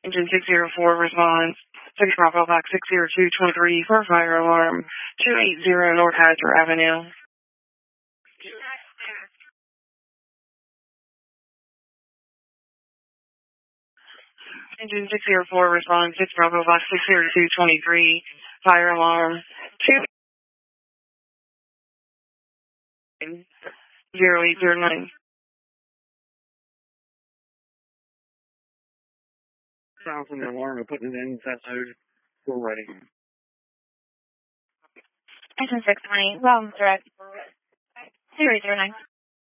Engine 604 response. 6 Bravo Fox 60223 for fire alarm. 280 North Hazard Avenue. Engine 604 response. 6 Bravo Fox 60223 fire alarm. 0809. Sounds from the alarm. We're putting it in that mode. We're ready. Engine 620, well, direct. 0809.